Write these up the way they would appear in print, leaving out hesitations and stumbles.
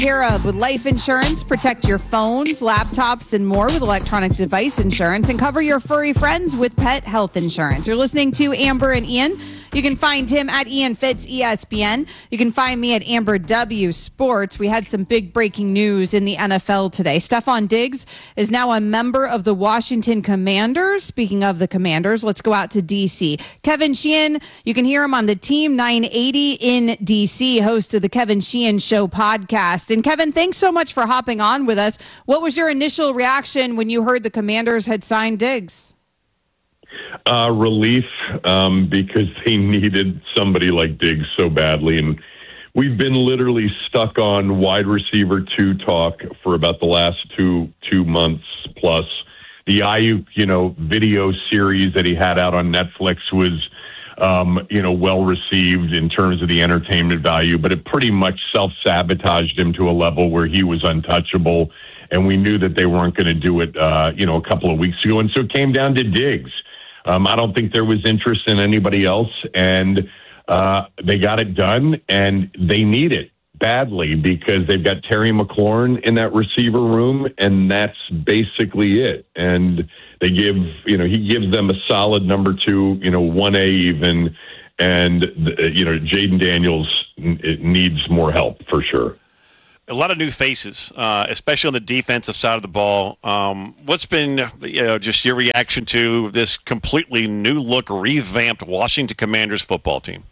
Care of with life insurance. Protect your phones, laptops, and more with electronic device insurance, and cover your furry friends with pet health insurance. You're listening to Amber and Ian. You can find him at Ian Fitz ESPN. You can find me at Amber W Sports. We had some big breaking news in the NFL today. Stephon Diggs is now a member of the Washington Commanders. Speaking of the Commanders, let's go out to D.C. Kevin Sheehan, you can hear him on the Team 980 in D.C., host of the Kevin Sheehan Show podcast. And Kevin, thanks so much for hopping on with us. What was your initial reaction when you heard the Commanders had signed Diggs? Relief, because they needed somebody like Diggs so badly. And we've been literally stuck on wide receiver 2 talk for about the last two months plus. The Ayuk, video series that he had out on Netflix was, well received in terms of the entertainment value, but it pretty much self-sabotaged him to a level where he was untouchable. And we knew that they weren't going to do it, a couple of weeks ago. And so it came down to Diggs. I don't think there was interest in anybody else, and they got it done, and they need it badly because they've got Terry McLaurin in that receiver room, and that's basically it. And they he gives them a solid number 2, 1A even, and, Jaden Daniels needs more help for sure. A lot of new faces, especially on the defensive side of the ball. What's been, just your reaction to this completely new look, revamped Washington Commanders football team?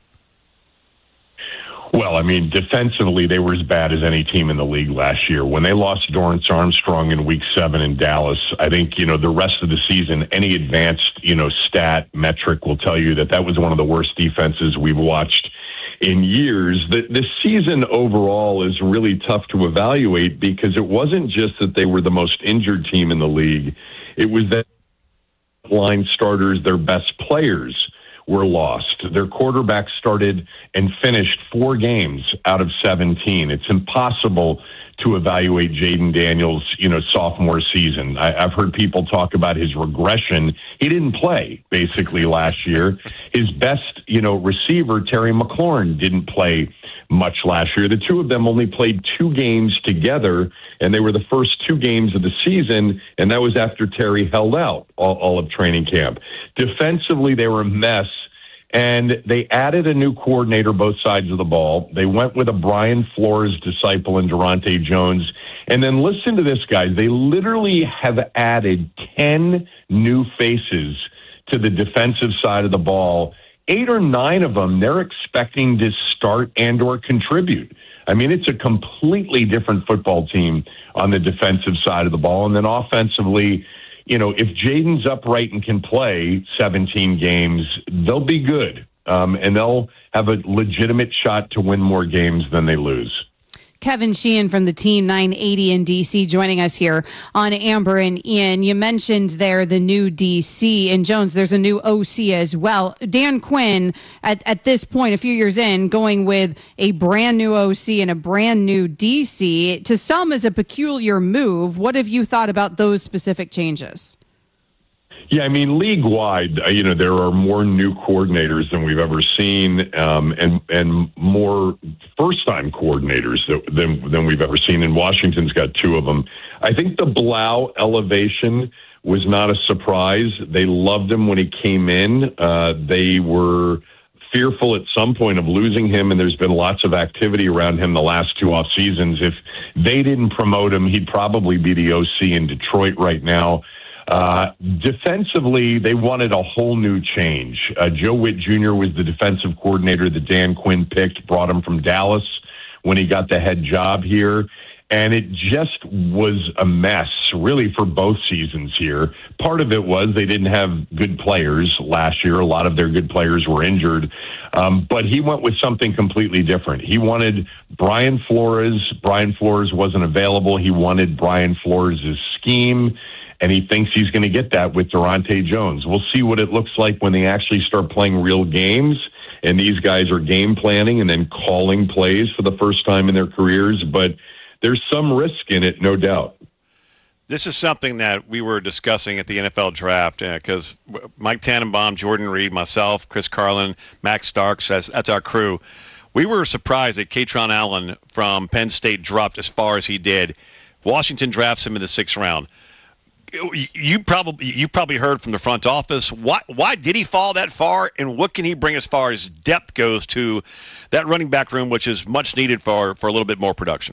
Well, defensively, they were as bad as any team in the league last year. When they lost Dorrance Armstrong in Week 7 in Dallas, I think, the rest of the season, any advanced, stat metric will tell you that was one of the worst defenses we've watched in years. The season overall is really tough to evaluate because it wasn't just that they were the most injured team in the league. It was that line starters, their best players, were lost. Their quarterback started and finished 4 games out of 17. It's impossible to evaluate Jaden Daniels, sophomore season. I've heard people talk about his regression. He didn't play basically last year. His best, receiver, Terry McLaurin, didn't play much last year. The two of them only played 2 games together, and they were the first 2 games of the season, and that was after Terry held out all of training camp. Defensively, they were a mess. And they added a new coordinator both sides of the ball. They went with a Brian Flores disciple in Durante Jones. And then listen to this, guys. They literally have added 10 new faces to the defensive side of the ball. 8 or 9 of them, they're expecting to start and or contribute. It's a completely different football team on the defensive side of the ball. And then offensively, if Jaden's upright and can play 17 games, they'll be good. And they'll have a legitimate shot to win more games than they lose. Kevin Sheehan from the Team 980 in D.C. joining us here on Amber and Ian. You mentioned there the new D.C. and Jones. There's a new O.C. as well. Dan Quinn, at this point, a few years in, going with a brand new O.C. and a brand new D.C. to some is a peculiar move. What have you thought about those specific changes? Yeah, league-wide, there are more new coordinators than we've ever seen, and more first-time coordinators than we've ever seen. And Washington's got 2 of them. I think the Blau elevation was not a surprise. They loved him when he came in. They were fearful at some point of losing him, and there's been lots of activity around him the last 2 off seasons. If they didn't promote him, he'd probably be the OC in Detroit right now. Defensively, they wanted a whole new change. Joe Witt Jr. was the defensive coordinator that Dan Quinn picked, brought him from Dallas when he got the head job here. And it just was a mess, really, for both seasons here. Part of it was they didn't have good players last year. A lot of their good players were injured. But he went with something completely different. He wanted Brian Flores. Brian Flores wasn't available. He wanted Brian Flores' scheme. And he thinks he's going to get that with Durante Jones. We'll see what it looks like when they actually start playing real games. And these guys are game planning and then calling plays for the first time in their careers. But there's some risk in it, no doubt. This is something that we were discussing at the NFL draft because Mike Tannenbaum, Jordan Reed, myself, Chris Carlin, Max Starks, that's our crew. We were surprised that Katron Allen from Penn State dropped as far as he did. Washington drafts him in the 6th round. You probably heard from the front office. Why did he fall that far, and what can he bring as far as depth goes to that running back room, which is much needed for a little bit more production?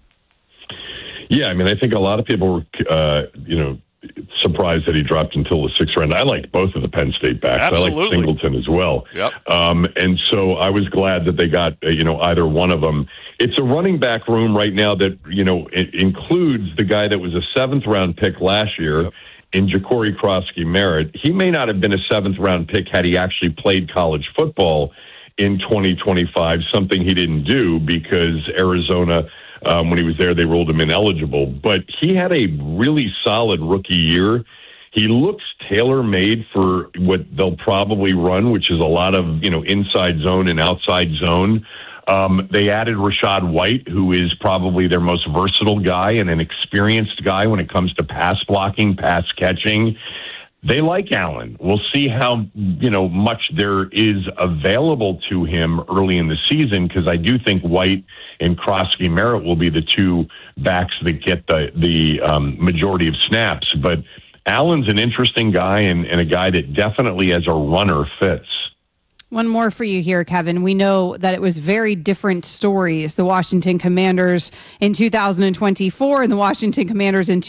Yeah, I mean, I think a lot of people were, surprised that he dropped until the 6th round. I liked both of the Penn State backs. Absolutely. I liked Singleton as well. Yep. And so I was glad that they got, either one of them. It's a running back room right now that, it includes the guy that was a 7th round pick last year. Yep. In Ja'Cory Krosky-Merritt. He may not have been a 7th round pick had he actually played college football in 2025, something he didn't do because Arizona, when he was there, they ruled him ineligible. But he had a really solid rookie year. He looks tailor-made for what they'll probably run, which is a lot of, inside zone and outside zone. They added Rachaad White, who is probably their most versatile guy and an experienced guy when it comes to pass blocking, pass catching. They like Allen. We'll see how, much there is available to him early in the season, because I do think White and Krosky-Merritt will be the two backs that get the majority of snaps. But Allen's an interesting guy and a guy that definitely as a runner fits. One more for you here, Kevin. We know that it was very different stories, the Washington Commanders in 2024 and the Washington Commanders in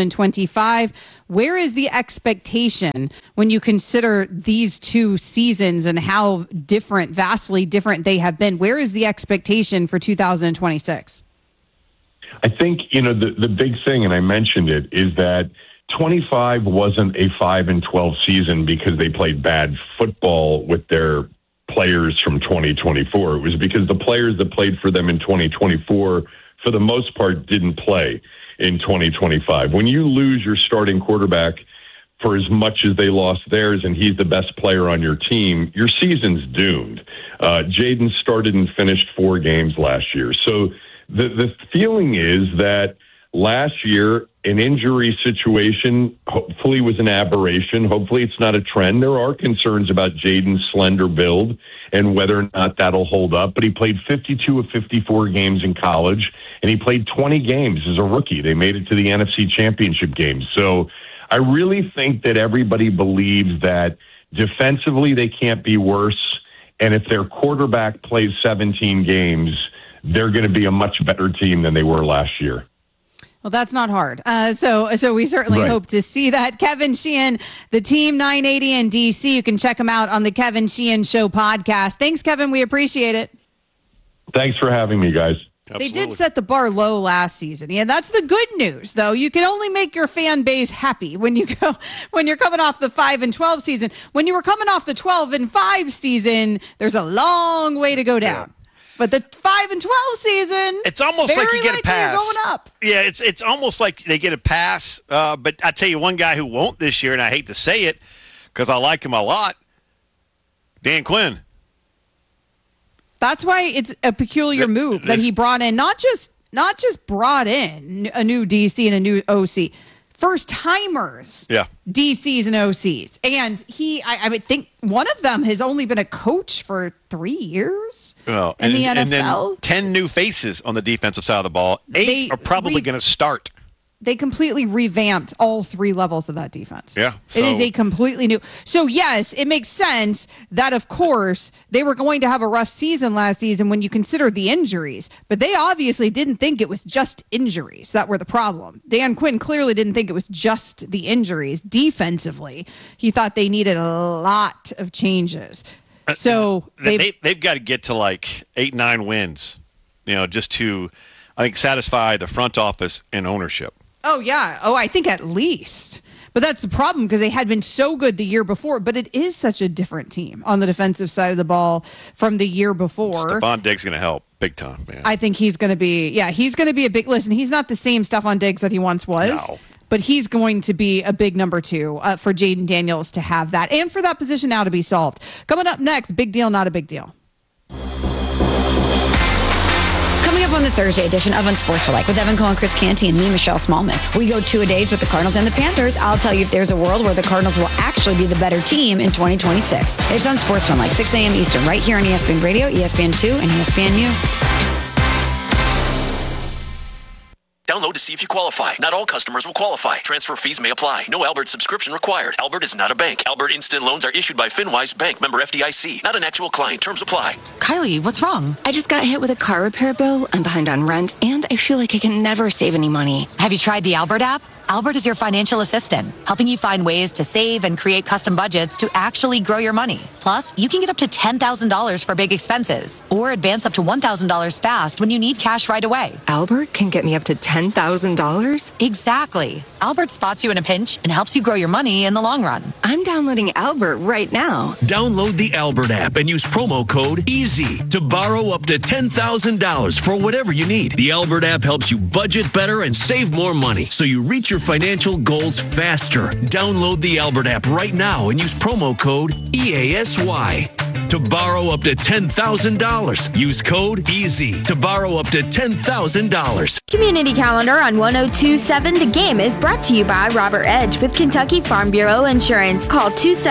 2025. Where is the expectation when you consider these two seasons and how different, vastly different they have been? Where is the expectation for 2026? I think, the big thing, and I mentioned it, is that 25 wasn't a 5-12 season because they played bad football with their players from 2024. It was because the players that played for them in 2024, for the most part, didn't play in 2025. When you lose your starting quarterback for as much as they lost theirs and he's the best player on your team, your season's doomed. Jaden started and finished 4 games last year. So the feeling is that last year, an injury situation hopefully was an aberration. Hopefully it's not a trend. There are concerns about Jaden's slender build and whether or not that'll hold up. But he played 52 of 54 games in college, and he played 20 games as a rookie. They made it to the NFC Championship game. So I really think that everybody believes that defensively they can't be worse. And if their quarterback plays 17 games, they're going to be a much better team than they were last year. Well, that's not hard. So we certainly hope to see that. Kevin Sheehan, the Team 980 in DC. You can check him out on the Kevin Sheehan Show podcast. Thanks, Kevin. We appreciate it. Thanks for having me, guys. Absolutely. They did set the bar low last season. Yeah, that's the good news, though. You can only make your fan base happy when you're coming off the 5-12 season. When you were coming off the 12-5 season, there's a long way to go down. Yeah. But the 5-12 season, it's almost like you get a pass. Going up. Yeah, it's almost like they get a pass. But I tell you, one guy who won't this year, and I hate to say it because I like him a lot, Dan Quinn. That's why it's a peculiar move that he brought in. Not just brought in a new DC and a new OC. First timers, DCs and OCs. And I would think one of them has only been a coach for 3 years in the NFL. And then 10 new faces on the defensive side of the ball. 8 are probably going to start. They completely revamped all 3 levels of that defense. Yeah. It is a completely new. So, yes, it makes sense that, of course, they were going to have a rough season last season when you consider the injuries. But they obviously didn't think it was just injuries that were the problem. Dan Quinn clearly didn't think it was just the injuries. Defensively, he thought they needed a lot of changes. So they've got to get to like 8-9 wins, just to, I think, satisfy the front office and ownership. Oh, yeah. Oh, I think at least. But that's the problem because they had been so good the year before. But it is such a different team on the defensive side of the ball from the year before. Stephon Diggs going to help big time, man. I think he's going to be a big, listen, he's not the same Stephon Diggs that he once was. No. But he's going to be a big number 2 for Jaden Daniels to have that and for that position now to be solved. Coming up next, big deal, not a big deal. Coming up up on the Thursday edition of Unsportsmanlike with Evan Cole and Chris Canty and me, Michelle Smallman. We go 2-a-days with the Cardinals and the Panthers. I'll tell you if there's a world where the Cardinals will actually be the better team in 2026. It's Unsportsmanlike, 6 a.m. Eastern, right here on ESPN Radio, ESPN2, and ESPNU. Download to see if you qualify. Not all customers will qualify. Transfer fees may apply. No Albert subscription required. Albert is not a bank. Albert Instant Loans are issued by FinWise Bank, member FDIC. Not an actual client. Terms apply. Kylie, what's wrong? I just got hit with a car repair bill. I'm behind on rent, and I feel like I can never save any money. Have you tried the Albert app? Albert is your financial assistant, helping you find ways to save and create custom budgets to actually grow your money. Plus, you can get up to $10,000 for big expenses or advance up to $1,000 fast when you need cash right away. Albert can get me up to $10,000? Exactly. Albert spots you in a pinch and helps you grow your money in the long run. I'm downloading Albert right now. Download the Albert app and use promo code EASY to borrow up to $10,000 for whatever you need. The Albert app helps you budget better and save more money so you reach your financial goals faster. Download the Albert app right now and use promo code EASY to borrow up to $10,000. Use code EASY to borrow up to $10,000. Community Calendar on 102.7 The Game is brought to you by Robert Edge with Kentucky Farm Bureau Insurance. Call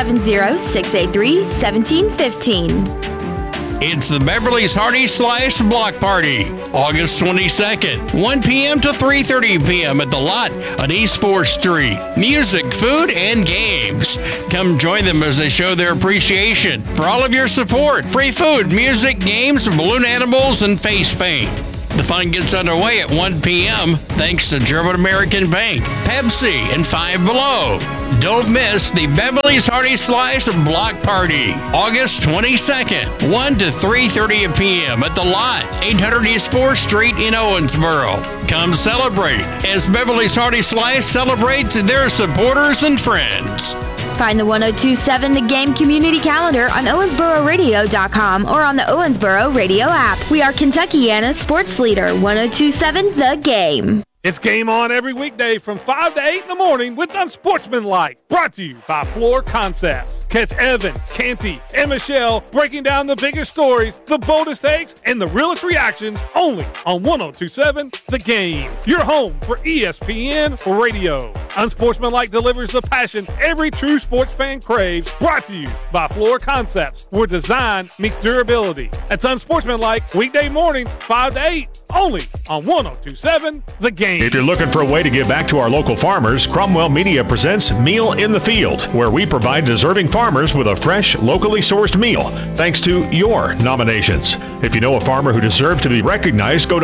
270-683-1715. It's the Beverly's Hearty Slice Block Party, August 22nd, 1 p.m. to 3:30 p.m. at The Lot on East 4th Street. Music, food, and games. Come join them as they show their appreciation for all of your support. Free food, music, games, balloon animals, and face paint. The fun gets underway at 1 p.m. thanks to German American Bank, Pepsi, and Five Below. Don't miss the Beverly's Hearty Slice Block Party, August 22nd, 1 to 3:30 p.m. at The Lot, 800 East 4th Street in Owensboro. Come celebrate as Beverly's Hearty Slice celebrates their supporters and friends. Find the 102.7 The Game Community Calendar on OwensboroRadio.com or on the Owensboro Radio app. We are Kentuckiana's sports leader, 102.7 The Game. It's game on every weekday from 5 to 8 in the morning with Unsportsmanlike, brought to you by Floor Concepts. Catch Evan, Canty, and Michelle breaking down the biggest stories, the boldest takes, and the realest reactions only on 102.7 The Game, your home for ESPN Radio. Unsportsmanlike delivers the passion every true sports fan craves, brought to you by Floor Concepts, where design meets durability. That's Unsportsmanlike, weekday mornings 5 to 8, only on 102.7 The Game. If you're looking for a way to give back to our local farmers, Cromwell Media presents Meal in the Field, where we provide deserving farmers with a fresh, locally sourced meal, thanks to your nominations. If you know a farmer who deserves to be recognized, go to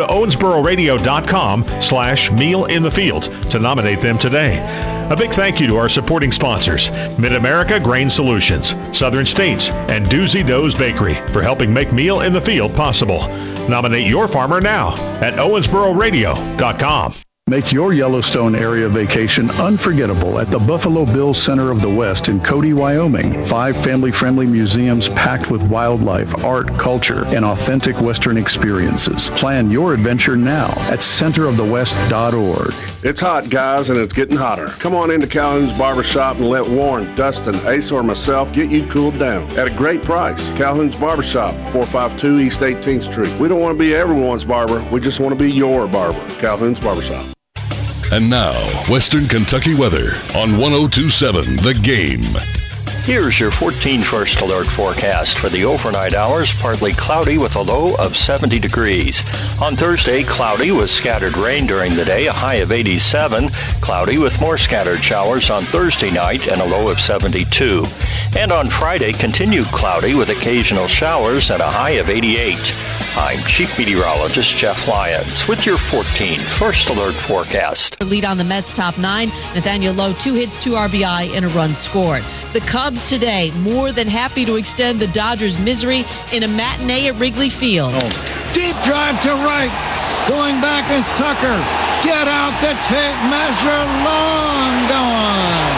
OwensboroRadio.com/mealinthefield to nominate them today. A big thank you to our supporting sponsors, Mid-America Grain Solutions, Southern States, and Doozy Doe's Bakery for helping make Meal in the Field possible. Nominate your farmer now at OwensboroRadio.com. Make your Yellowstone area vacation unforgettable at the Buffalo Bills Center of the West in Cody, Wyoming. 5 family-friendly museums packed with wildlife, art, culture, and authentic Western experiences. Plan your adventure now at centerofthewest.org. It's hot, guys, and it's getting hotter. Come on into Calhoun's Barbershop and let Warren, Dustin, Ace, or myself get you cooled down at a great price. Calhoun's Barbershop, 452 East 18th Street. We don't want to be everyone's barber. We just want to be your barber. Calhoun's Barbershop. And now, Western Kentucky weather on 102.7 The Game. Here's your 14 First Alert forecast for the overnight hours. Partly cloudy with a low of 70 degrees. On Thursday, cloudy with scattered rain during the day, a high of 87. Cloudy with more scattered showers on Thursday night and a low of 72. And on Friday, continued cloudy with occasional showers and a high of 88. I'm Chief Meteorologist Jeff Lyons with your 14 First Alert forecast. Lead on the Mets top 9. Nathaniel Lowe, 2 hits, 2 RBI, and a run scored. The Cubs today more than happy to extend the Dodgers' misery in a matinee at Wrigley Field. Deep drive to right. Going back is Tucker. Get out the tape measure. Long gone.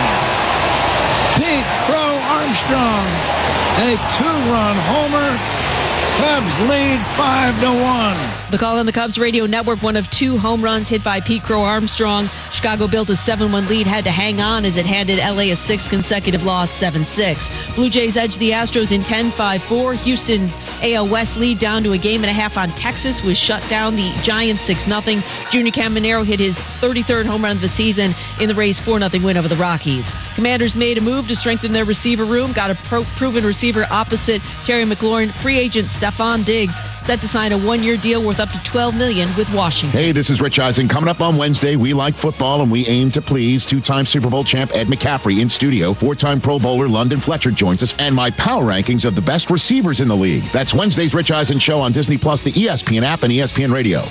Pete Crow Armstrong. A 2-run homer. Cubs lead 5-1. The call on the Cubs radio network, one of 2 home runs hit by Pete Crow Armstrong. Chicago built a 7-1 lead, had to hang on as it handed LA a 6th consecutive loss, 7-6. Blue Jays edged the Astros in 10-5-4. Houston's AL West lead down to a game and a half on Texas was shut down the Giants 6-0. Junior Caminero hit his 33rd home run of the season in the Rays' 4-0 win over the Rockies. Commanders made a move to strengthen their receiver room, got a proven receiver opposite Terry McLaurin. Free agent Stephon Diggs set to sign a 1-year deal worth up to $12 million with Washington. Hey, this is Rich Eisen. Coming up on Wednesday, we like football and we aim to please. 2-time Super Bowl champ Ed McCaffrey in studio. 4-time Pro Bowler London Fletcher joins us. And my power rankings of the best receivers in the league. That's Wednesday's Rich Eisen Show on Disney Plus, the ESPN app, and ESPN Radio.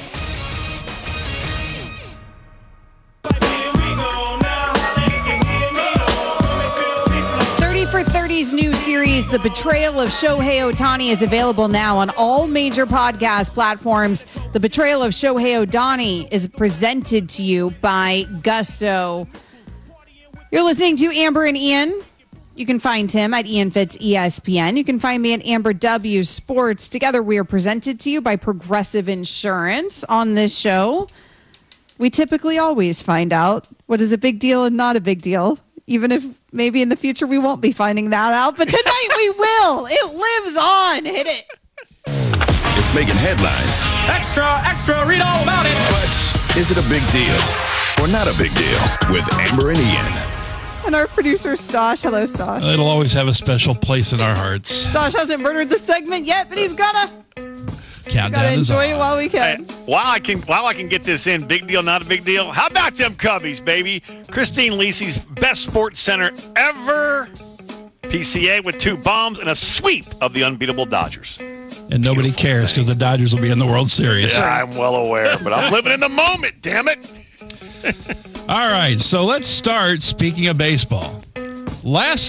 For 30's new series, The Betrayal of Shohei Ohtani, is available now on all major podcast platforms. The Betrayal of Shohei Ohtani is presented to you by Gusto. You're listening to Amber and Ian. You can find him at Ian Fitz ESPN. You can find me at Amber W Sports. Together, we are presented to you by Progressive Insurance. On this show, we typically always find out what is a big deal and not a big deal, even if maybe in the future we won't be finding that out. But tonight we will. It lives on. Hit it. It's making headlines. Extra, extra, read all about it. But is it a big deal or not a big deal with Amber and Ian? And our producer, Stosh. Hello, Stosh. It'll always have a special place in our hearts. Stosh hasn't murdered the segment yet, but he's gonna. Countdown Gotta is enjoy on. it while we can. Hey, while I can get this in, big deal, not a big deal. How about them Cubbies, baby? Christine Lisi's best sports center ever. PCA with 2 bombs and a sweep of the unbeatable Dodgers. And nobody cares because the Dodgers will be in the World Series. Yeah, I'm well aware, but I'm living in the moment, damn it. All right, so let's start. Speaking of baseball, last